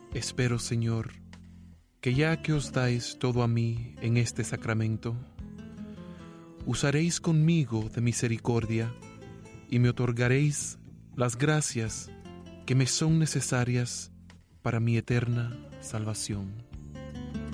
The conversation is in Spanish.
Espero, Señor, que ya que os dais todo a mí en este sacramento, usaréis conmigo de misericordia y me otorgaréis las gracias que me son necesarias para mi eterna salvación.